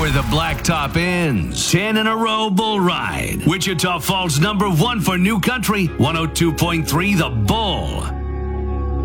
where the blacktop ends. 10 in a row bull ride. Wichita Falls #1 for New Country, 102.3 The Bull.